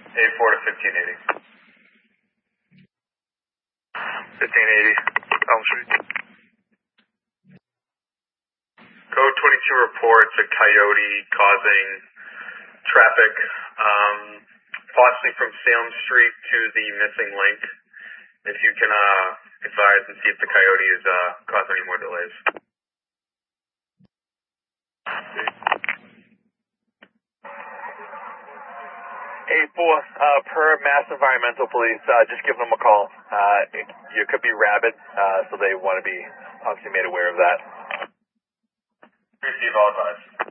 A4 to 1580. 1580, Elm Street. Code 22 reports a coyote causing traffic, possibly from Salem Street to the missing link. If you can advise and see if the coyote is causing any more delays. A4, per Mass Environmental Police, just give them a call. You could be rabid, so they want to be obviously made aware of that. Receive all advice.